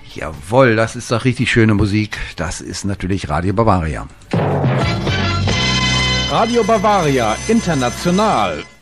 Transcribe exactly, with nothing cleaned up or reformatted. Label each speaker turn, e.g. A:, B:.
A: Jawohl, das ist doch richtig schöne Musik. Das ist natürlich Radio Bavaria.
B: Radio Bavaria International.